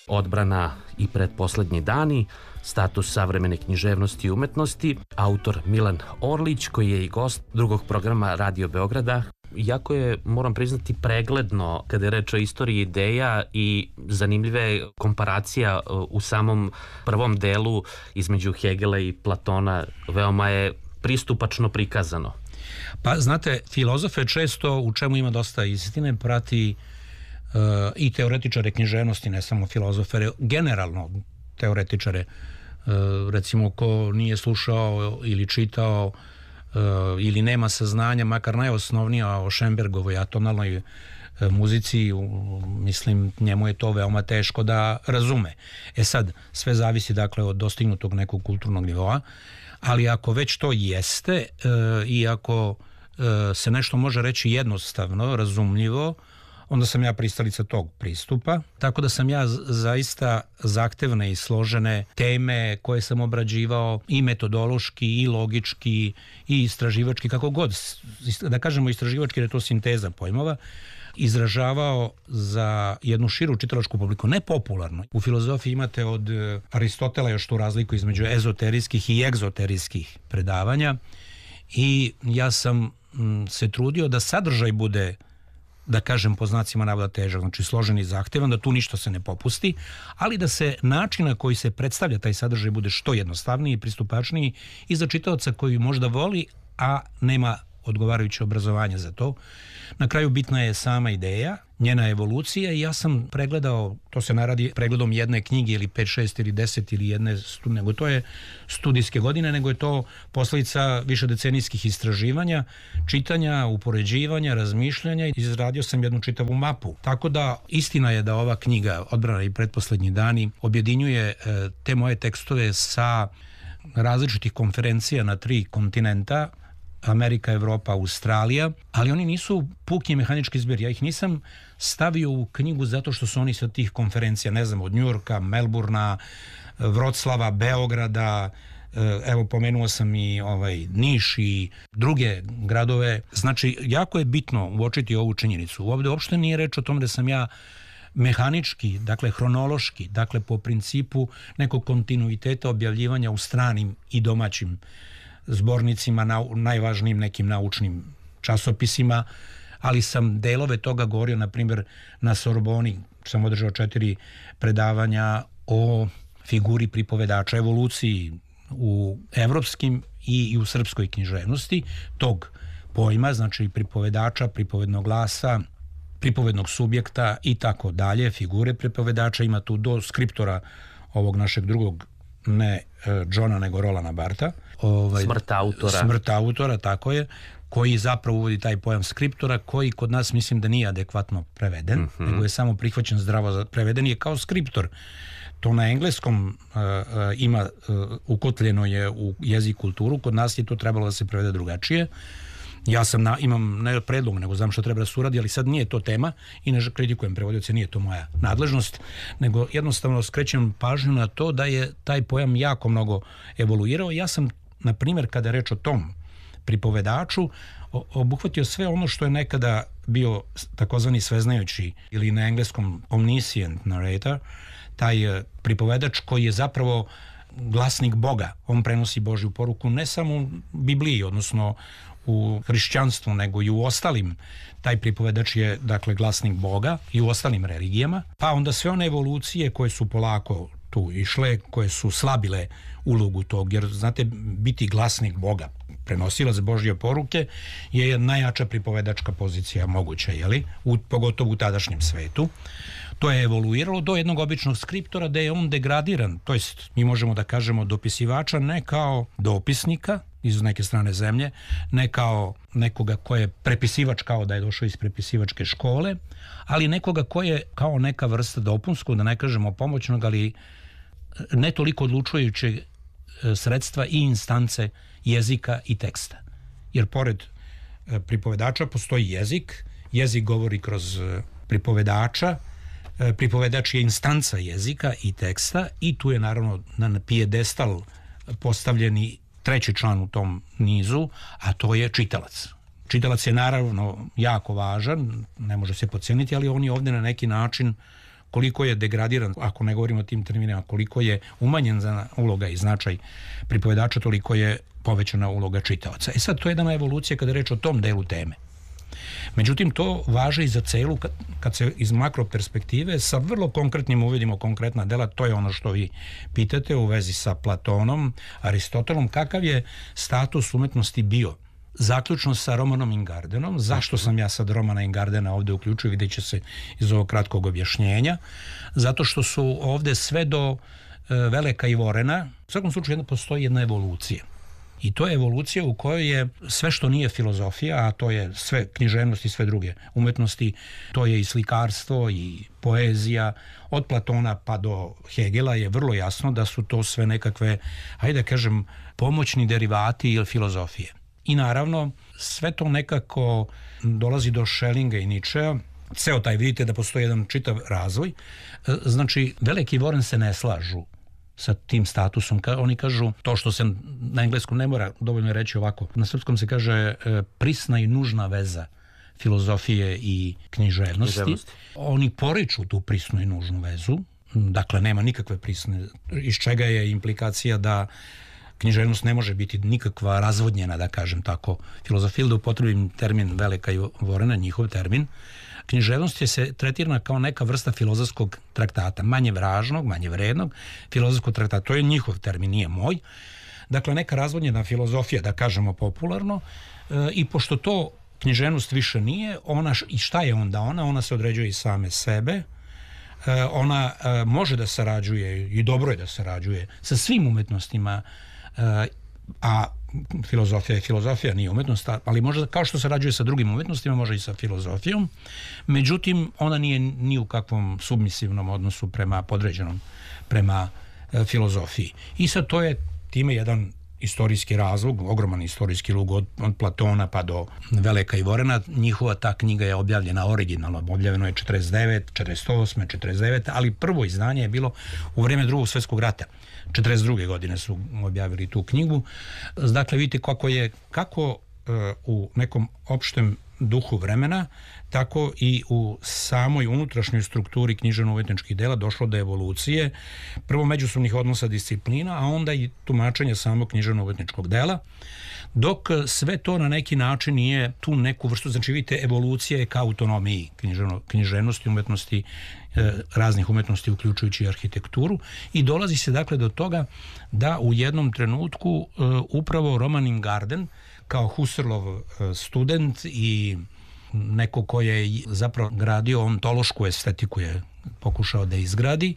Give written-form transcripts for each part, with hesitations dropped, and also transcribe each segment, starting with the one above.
Odbrana i pretposlednji dani, status savremene književnosti i umetnosti, autor Milan Orlić, koji je i gost drugog programa Radio Beograda. Jako je, moram priznati, pregledno kada je reč o istoriji ideja i zanimljive komparacija u samom prvom delu između Hegela i Platona. Veoma je pristupačno prikazano. Pa znate, filozofe često, u čemu ima dosta istine, prati i teoretičare književnosti, ne samo filozofere, generalno teoretičare. Recimo, ko nije slušao ili čitao ili nema saznanja, makar najosnovnija o Šembergovoj atonalnoj muzici, mislim, njemu je to veoma teško da razume. Sad, sve zavisi dakle od dostignutog nekog kulturnog nivoa, ali ako već to jeste i ako se nešto može reći jednostavno, razumljivo, onda sam ja pristalica tog pristupa. Tako da sam ja zaista zahtevne i složene teme koje sam obrađivao i metodološki i logički i istraživački, kako god, da kažemo istraživački, jer je to sinteza pojmova, izražavao za jednu širu čitalačku publiku, ne popularno. U filozofiji imate od Aristotela još tu razliku između ezoterijskih i egzoterijskih predavanja i ja sam se trudio da sadržaj bude, da kažem po znacima navoda, težak, znači složen i zahtevan, da tu ništa se ne popusti, ali da se način na koji se predstavlja taj sadržaj bude što jednostavniji i pristupačniji i za čitaoca koji možda voli, a nema odgovarajuće obrazovanje za to. Na kraju bitna je sama ideja, njena evolucija i ja sam pregledao, to se ne radi pregledom jedne knjige ili 5, 6 ili 10 ili jedne, nego to je studijske godine, nego je to posledica višedecenijskih istraživanja, čitanja, upoređivanja, razmišljanja i izradio sam jednu čitavu mapu. Tako da istina je da ova knjiga Odbrana i pretposlednji dani objedinjuje te moje tekstove sa različitih konferencija na 3 kontinenta, Amerika, Evropa, Australija, ali oni nisu puki mehanički zbir. Ja ih nisam stavio u knjigu zato što su oni sa tih konferencija, ne znam, od Njujorka, Melburna, Vroclava, Beograda, evo pomenuo sam i Niš i druge gradove. Znači, jako je bitno uočiti ovu činjenicu. Ovde uopšte nije reč o tome da sam ja mehanički, dakle hronološki, dakle po principu nekog kontinuiteta objavljivanja u stranim i domaćim zbornicima, najvažnijim nekim naučnim časopisima, ali sam delove toga govorio, na primjer, na Sorboni sam održao 4 predavanja o figuri pripovedača, evoluciji u evropskim i u srpskoj književnosti, tog pojma, znači pripovedača, pripovednog glasa, pripovednog subjekta i tako dalje, figure pripovedača, ima tu do skriptora ovog našeg drugog, ne Johna, nego Rolana Barta. Smrt autora, tako je, koji zapravo uvodi taj pojam skriptora, koji kod nas mislim da nije adekvatno preveden, nego je samo prihvaćen zdravo preveden, je kao skriptor. To na engleskom ima, ukotljeno je u jezik kulturu, kod nas je to trebalo da se prevede drugačije. Ja imam ne predlog, nego znam što treba da se uradi, ali sad nije to tema i ne kritikujem prevodioce, nije to moja nadležnost, nego jednostavno skrećem pažnju na to da je taj pojam jako mnogo evoluirao. Ja sam, na primjer, kada je reč o tom pripovedaču, obuhvatio sve ono što je nekada bio takozvani sveznajući ili na engleskom omniscient narrator, taj pripovedač koji je zapravo glasnik Boga. On prenosi Božju poruku ne samo u Bibliji, odnosno u hrišćanstvu, nego i u ostalim. Taj pripovedač je, dakle, glasnik Boga i u ostalim religijama. Pa onda sve one evolucije koje su polako tu išle, koje su slabile ulogu tog, jer, znate, biti glasnik Boga, prenosilac Božje poruke, je najjača pripovedačka pozicija moguća, jeli? Pogotovo u tadašnjem svetu. To je evoluiralo do jednog običnog skriptora da je on degradiran, to jest mi možemo da kažemo dopisivača, ne kao dopisnika iz neke strane zemlje, ne kao nekoga ko je prepisivač, kao da je došao iz prepisivačke škole, ali nekoga ko je kao neka vrsta dopunskog, da ne kažemo pomoćnog, ali ne toliko odlučujućeg sredstva i instance jezika i teksta. Jer pored pripovedača postoji jezik, jezik govori kroz pripovedača, pripovedač je instanca jezika i teksta i tu je naravno na pijedestal postavljeni treći član u tom nizu, a to je čitalac. Čitalac je naravno jako važan, ne može se podcijeniti, ali on je ovdje na neki način koliko je degradiran, ako ne govorimo o tim terminima, koliko je umanjen za uloga i značaj pripovedača, toliko je povećana uloga čitaoca. Sad, to je jedna evolucija kada je reč o tom delu teme. Međutim, to važi i za celu, kad se iz makroperspektive sa vrlo konkretnim uvidimo konkretna dela, to je ono što vi pitate u vezi sa Platonom, Aristotelom, kakav je status umetnosti bio. Zaključno sa Romanom Ingardenom. Zašto sam ja sad Romana Ingardena ovde uključio, vidjet će se iz ovog kratkog objašnjenja. Zato što su ovde sve do Veleka i Vorena, u svakom slučaju postoji jedna evolucija. I to je evolucija u kojoj je sve što nije filozofija, a to je sve književnost i sve druge umetnosti, to je i slikarstvo i poezija, od Platona pa do Hegela je vrlo jasno da su to sve nekakve, hajde da kažem, pomoćni derivati ili filozofije. I naravno, sve to nekako dolazi do Schellinga i Nietzschea, ceo taj, vidite da postoji jedan čitav razvoj. Znači, Veliki i Voren se ne slažu sa tim statusom. Oni kažu, to što se na engleskom ne mora dovoljno reći ovako, na srpskom se kaže prisna i nužna veza filozofije i književnosti. Oni poriču tu prisnu i nužnu vezu, dakle nema nikakve prisne, iz čega je implikacija da književnost ne može biti nikakva razvodnjena, da kažem tako, filozofija, ili da upotrebim termin Velika i Vorena, njihov termin. Književnost je se tretirana kao neka vrsta filozofskog traktata, manje važnog, manje vrednog filozofskog traktata. To je njihov termin, nije moj. Dakle, neka razvodnjena filozofija, da kažemo popularno, i pošto to književnost više nije, ona, i šta je onda ona? Ona se određuje i same sebe, ona može da sarađuje, i dobro je da sarađuje, sa svim umetnostima, a filozofija je filozofija, nije umetnost, ali može, kao što sarađuje sa drugim umetnostima, može i sa filozofijom. Međutim, ona nije ni u kakvom submisivnom odnosu prema podređenom, prema filozofiji. I sad to je time jedan istorijski razlog, ogroman istorijski lug od Platona pa do Veleka i Vorena. Njihova ta knjiga je objavljena originalno, objavljeno je 49, 48, 49, ali prvo izdanje je bilo u vreme Drugog svjetskog rata. 42. godine su objavili tu knjigu. Dakle, vidite kako u nekom opštem duhu vremena, tako i u samoj unutrašnjoj strukturi književno-umetničkih dela došlo do evolucije, prvo međusobnih odnosa disciplina, a onda i tumačenja samog književno-umetničkog dela, dok sve to na neki način nije tu neku vrstu, znači vidite, evolucija je ka autonomiji književnosti, umetnosti, raznih umetnosti, uključujući arhitekturu, i dolazi se dakle do toga da u jednom trenutku upravo Roman Ingarden, kao Husserlov student i neko ko je zapravo gradio ontološku estetiku, je pokušao da izgradi,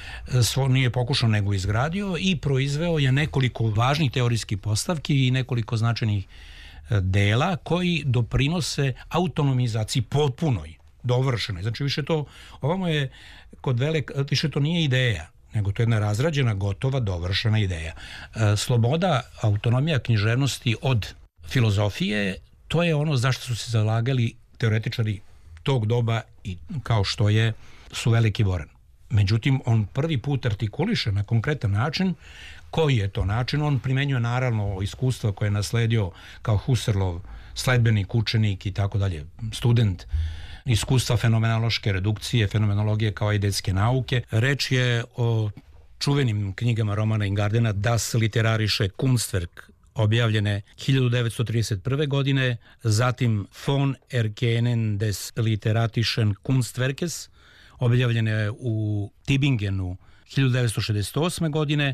nije pokušao nego izgradio, i proizveo je nekoliko važnih teorijskih postavki i nekoliko značajnih dela koji doprinose autonomizaciji potpunoj, dovršenoj. Znači više to, ovamo je kod više to nije ideja, nego to je jedna razrađena, gotova, dovršena ideja. Sloboda, autonomija književnosti od filozofije, to je ono zašto su se zalagali teoretičari tog doba, i kao što su Veliki Voren. Međutim, on prvi put artikuliše na konkretan način. Koji je to način? On primenjuje naravno iskustva koje je nasledio kao Husserlov sledbenik, učenik i tako dalje, student, iskustva fenomenološke redukcije, fenomenologije kao idejske nauke. Reč je o čuvenim knjigama Romana Ingardena Das literarische Kunstwerk, objavljene 1931. godine, zatim Von Erkennen des literatischen Kunstwerkes, objavljene u Tübingenu 1968. godine,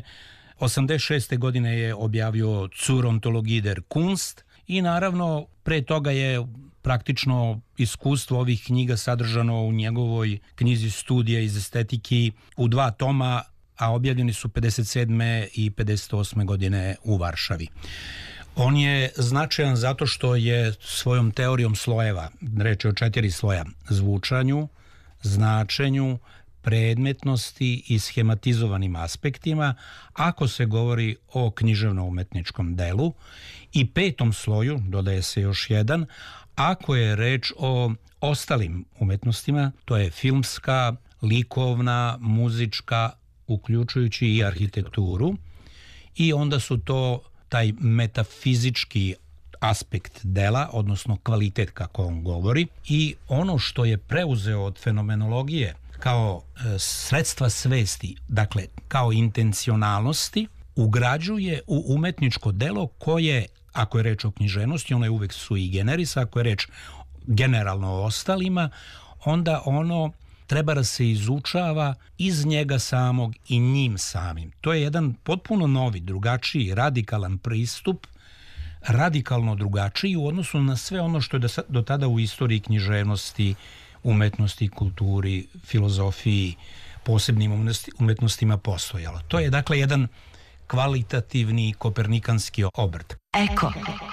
86. godine je objavio Zur Ontologie der Kunst, i naravno pre toga je praktično iskustvo ovih knjiga sadržano u njegovoj knjizi Studija iz estetiki u 2 toma, a objavljeni su 57. i 58. godine u Varšavi. On je značajan zato što je svojom teorijom slojeva, reč je o 4 sloja, zvučanju, značenju, predmetnosti i schematizovanim aspektima, ako se govori o književno-umetničkom delu, i 5. sloju, dodaje se još jedan, ako je reč o ostalim umetnostima, to je filmska, likovna, muzička, uključujući i arhitekturu, i onda su to taj metafizički aspekt dela, odnosno kvalitet kako on govori, i ono što je preuzeo od fenomenologije kao sredstva svesti, dakle kao intencionalnosti, ugrađuje u umetničko delo koje, ako je reč o književnosti, ono je uvek sui generis, ako je reč generalno o ostalima, onda ono treba da se izučava iz njega samog i njim samim. To je jedan potpuno novi, drugačiji, radikalan pristup, radikalno drugačiji u odnosu na sve ono što je do tada u istoriji književnosti, umetnosti, kulturi, filozofiji, posebnim umetnostima postojalo. To je dakle jedan kvalitativni kopernikanski obrt. Eko.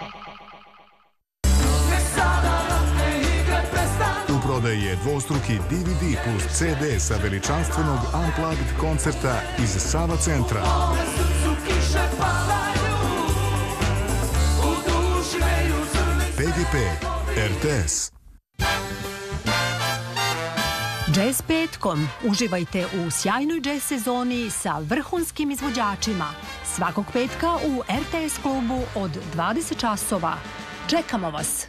U prodaji je dvostruki DVD plus CD sa veličanstvenog Unplugged koncerta iz Sava centra. PGP RTS. Jazz petkom. Uživajte u sjajnoj jazz sezoni sa vrhunskim izvođačima. Svakog petka u RTS klubu od 20 časova. Čekamo vas!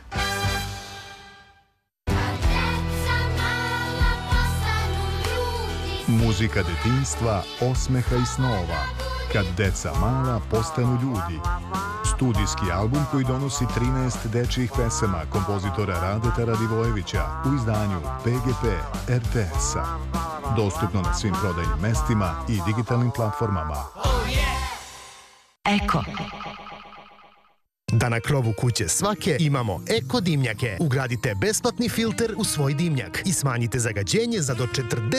Muzika detinjstva, osmeha i snova. Kad deca mala postanu ljudi. Studijski album koji donosi 13 dečjih pesama kompozitora Radeta Radivojevića u izdanju PGP RTS-a. Dostupno na svim prodajnim mestima i digitalnim platformama. Eko. Da na krovu kuće svake imamo eko dimnjake. Ugradite besplatni filter u svoj dimnjak i smanjite zagađenje za do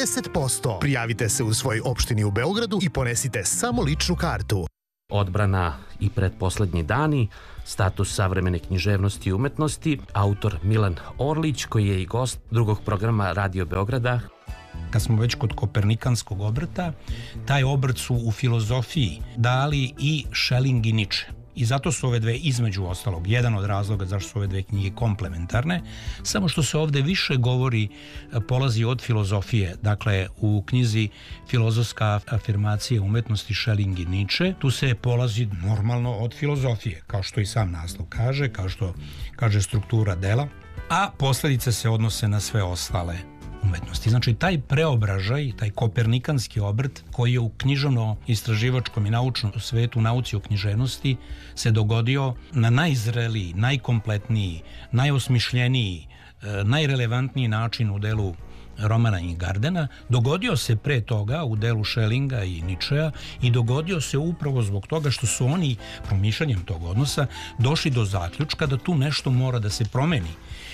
40%. Prijavite se u svojoj opštini u Beogradu i ponesite samo ličnu kartu. Odbrana i pretposlednji dani, status savremene književnosti i umetnosti, autor Milan Orlić, koji je i gost drugog programa Radio Beograda. Kad smo već kod kopernikanskog obrta, taj obrt su u filozofiji dali i Schelling i Nietzsche. I zato su ove dve, između ostalog, jedan od razloga zašto su ove dve knjige komplementarne, samo što se ovde više govori, polazi od filozofije. Dakle, u knjizi Filozofska afirmacija umetnosti Schelling i Nietzsche, tu se polazi normalno od filozofije, kao što i sam naslov kaže, kao što kaže struktura dela, a posledice se odnose na sve ostale umetnosti. Znači, taj preobražaj, taj kopernikanski obrt koji je u književno-istraživačkom i naučnom svetu, nauci o književnosti, se dogodio na najzreliji, najkompletniji, najosmišljeniji, najrelevantniji način u delu Romana i Gardena. Dogodio se pre toga u delu Schellinga i Nietzschea i dogodio se upravo zbog toga što su oni, promišljanjem tog odnosa, došli do zaključka da tu nešto mora da se promeni.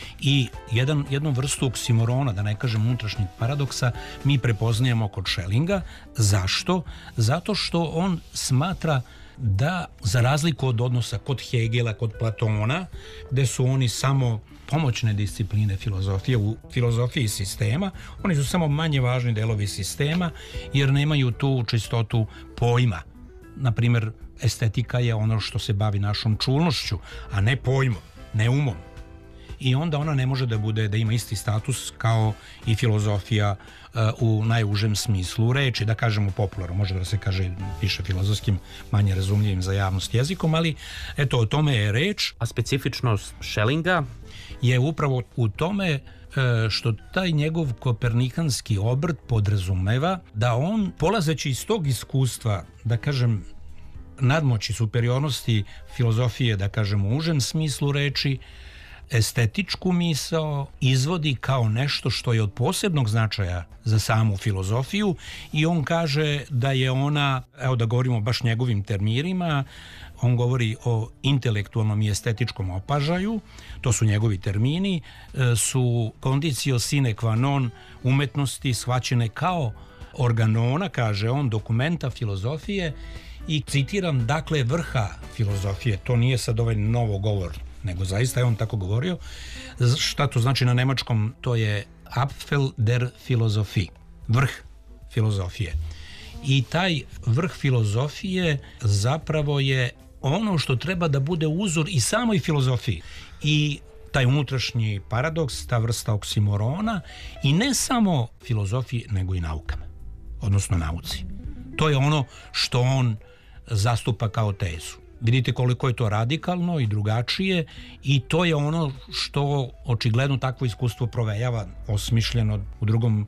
I jednu vrstu oksimorona, da ne kažem unutrašnjeg paradoksa, mi prepoznajemo kod Schellinga. Zašto? Zato što on smatra da, za razliku od odnosa kod Hegela, kod Platona, gde su oni samo pomoćne discipline filozofije, u filozofiji sistema, oni su samo manje važni delovi sistema, jer nemaju tu čistotu pojma. Naprimjer, estetika je ono što se bavi našom čulnošću, a ne pojmom, ne umom. I onda ona ne može da ima isti status kao i filozofija u najužem smislu reči, da kažemo popularno, može da se kaže više filozofskim, manje razumljivim za javnost jezikom, ali eto, o tome je reč. A specifičnost Schellinga je upravo u tome što taj njegov kopernikanski obrt podrazumeva da on, polazeći iz tog iskustva, da kažem, nadmoći, superiornosti filozofije, da kažem u užem smislu reči, estetičku misao izvodi kao nešto što je od posebnog značaja za samu filozofiju i on kaže da je ona, evo da govorimo baš njegovim terminima, on govori o intelektualnom i estetičkom opažaju, to su njegovi termini, su condicio sine qua non umetnosti shvaćene kao organona, kaže on, dokumenta filozofije i citiram, dakle, vrha filozofije, to nije sad ovaj novogovor, nego zaista je on tako govorio. Šta to znači na nemačkom? To je Apfel der Philosophie, vrh filozofije. I taj vrh filozofije zapravo je ono što treba da bude uzor i samoj filozofiji. I taj unutrašnji paradoks, ta vrsta oksimorona, i ne samo filozofiji, nego i naukama, odnosno nauci. To je ono što on zastupa kao tezu. Vidite koliko je to radikalno i drugačije i to je ono što očigledno takvo iskustvo provejava osmišljeno u drugom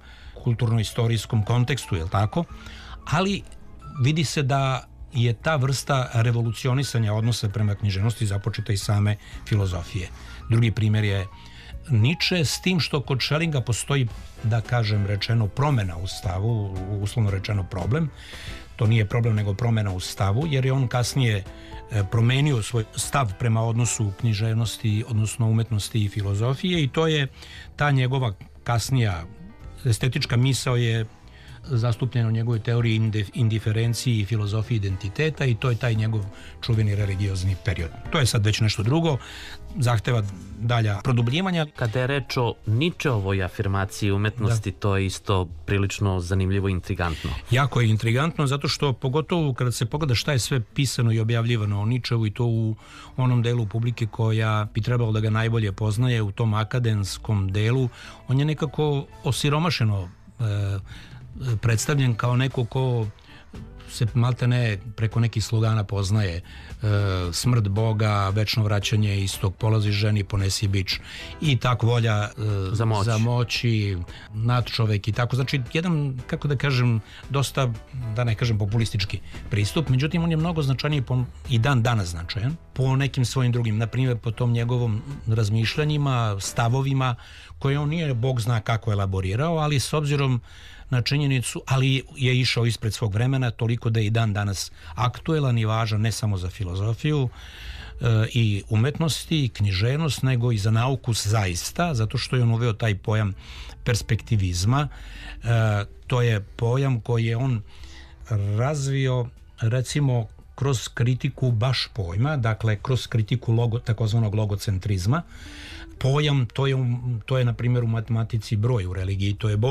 kulturno-istorijskom kontekstu, je li tako? Ali vidi se da je ta vrsta revolucionisanja odnosa prema književnosti započeta iz same filozofije. Drugi primjer je Nietzsche, s tim što kod Schellinga postoji, da kažem rečeno, promjena u stavu, uslovno rečeno problem. To nije problem nego promjena u stavu, jer je on kasnije promenio svoj stav prema odnosu književnosti, odnosno umetnosti i filozofije, i to je ta njegova kasnija estetička misao je zastupljena u njegovoj teoriji indiferenciji i filozofiji identiteta, i to je taj njegov čuveni religiozni period. To je sad već nešto drugo, zahteva dalja produbljivanja. Kada je reč o Nietzscheovoj afirmaciji umetnosti, to je isto prilično zanimljivo i intrigantno. Jako je intrigantno, zato što pogotovo kada se pogleda šta je sve pisano i objavljivano o Nietzscheu, i to u onom delu publike koja bi trebalo da ga najbolje poznaje, u tom akademskom delu, on je nekako osiromašeno predstavljen kao neko ko se maltene preko nekih slogana poznaje, smrt Boga, večno vraćanje istog, polazi ženi, ponesi bič, i tako volja za moći, nadčovek i tako. Znači, jedan, kako da kažem, dosta, da ne kažem populistički pristup, međutim on je mnogo značajniji i dan danas značajan po nekim svojim drugim, na primjer po tom njegovom razmišljanjima, stavovima koje on nije Bog zna kako elaborirao, ali s obzirom na činjenicu, ali je išao ispred svog vremena, toliko da je i dan danas aktuelan i važan ne samo za filozofiju i umetnosti i književnost, nego i za nauku zaista, zato što je on uveo taj pojam perspektivizma. To je pojam koji je on razvio, recimo, kroz kritiku baš pojma, dakle kroz kritiku takozvanog logocentrizma. Pojam, to je na primjer u matematici broj, u religiji to je